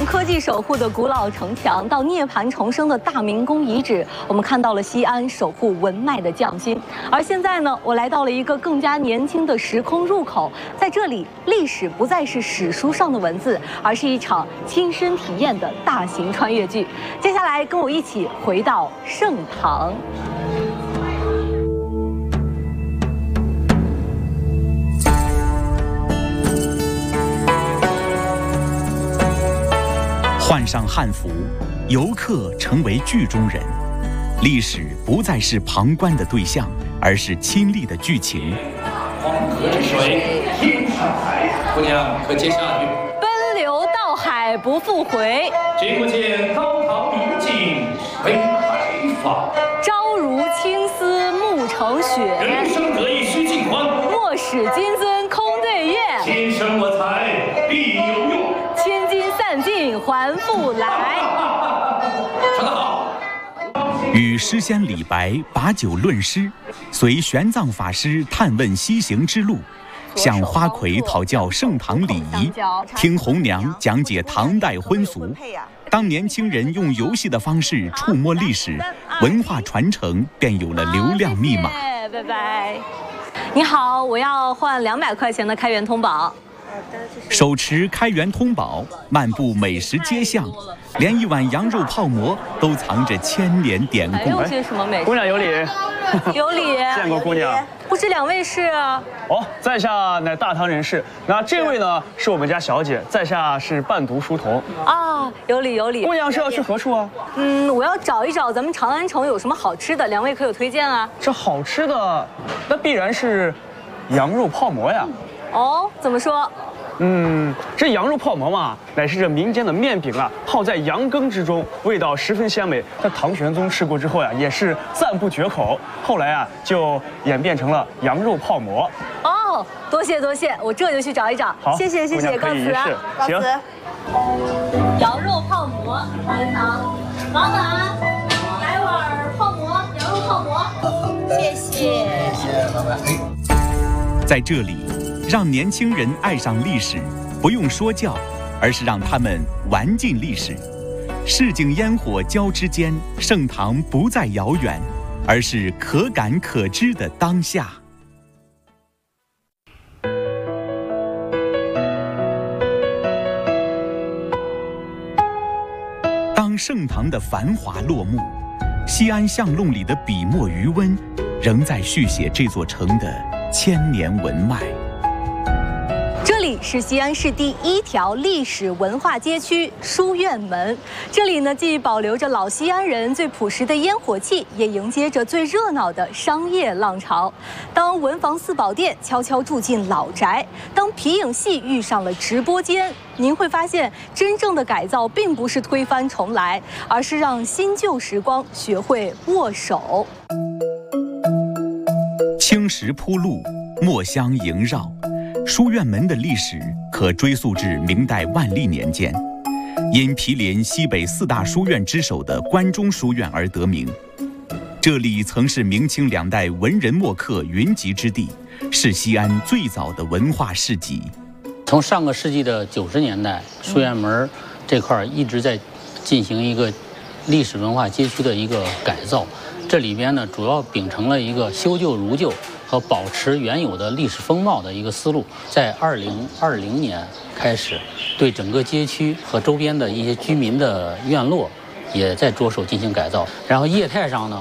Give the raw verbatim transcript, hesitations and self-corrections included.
从科技守护的古老城墙到涅槃重生的大明宫遗址，我们看到了西安守护文脉的匠心。而现在呢，我来到了一个更加年轻的时空入口，在这里，历史不再是史书上的文字，而是一场亲身体验的大型穿越剧。接下来，跟我一起回到盛唐。 换上汉服，游客成为剧中人，历史不再是旁观的对象，而是亲历的剧情。 黄河之水天上来，姑娘可接下去。 奔流到海不复回， 君不见高堂明镜悲白发。 朝如青丝暮成雪， 人生得意须尽欢。 莫使金樽空对月， 天生我材必有用。 千金散尽还复来。 说得好。 与诗仙李白把酒论诗，随玄奘法师探问西行之路，向花魁讨教盛唐礼仪，听红娘讲解唐代婚俗。当年轻人用游戏的方式触摸历史，文化传承便有了流量密码。 谢谢，拜拜。你好，我要换两百块钱的开元通宝。 手持开元通宝，漫步美食街巷，连一碗羊肉泡馍都藏着千年典故。 还有些什么美食？ 姑娘有礼， 有礼。 见过姑娘。 不知两位是？ 哦，在下乃大唐人士。那这位呢，是我们家小姐，在下是伴读书童。 啊，有礼有礼。 姑娘是要去何处啊？ 嗯，我要找一找咱们长安城有什么好吃的，两位可有推荐啊？ 这好吃的，那必然是羊肉泡馍呀。 哦，怎么说？ 嗯，这羊肉泡馍嘛，乃是这民间的面饼啊，泡在羊羹之中，味道十分鲜美。那唐玄宗吃过之后呀、啊，也是赞不绝口。后来啊，就演变成了羊肉泡馍。 哦，多谢多谢，我这就去找一找。 好， 谢谢谢谢，告辞啊，告辞。羊肉泡馍，您好，老板，来碗泡馍，羊肉泡馍。谢谢， 谢谢老板。 在这里。 让年轻人爱上历史，不用说教，而是让他们玩进历史。市井烟火交织间，盛唐不再遥远，而是可感可知的当下。当盛唐的繁华落幕，西安巷弄里的笔墨余温，仍在续写这座城的千年文脉。 这里是西安市第一条历史文化街区书院门。这里呢，既保留着老西安人最朴实的烟火气，也迎接着最热闹的商业浪潮。当文房四宝殿悄悄住进老宅，当皮影戏遇上了直播间，您会发现，真正的改造并不是推翻重来，而是让新旧时光学会握手。 青石铺路，墨香萦绕。 书院门的历史可追溯至明代万历年间，因毗邻西北四大书院之首的关中书院而得名。这里曾是明清两代文人墨客云集之地，是西安最早的文化市集。 从上个世纪的九十年代，书院门这块一直在进行一个历史文化街区的一个改造。这里边呢，主要秉承了一个修旧如旧 和保持原有的历史风貌的一个思路，在二零二零年开始，对整个街区和周边的一些居民的院落，也在着手进行改造。然后业态上呢，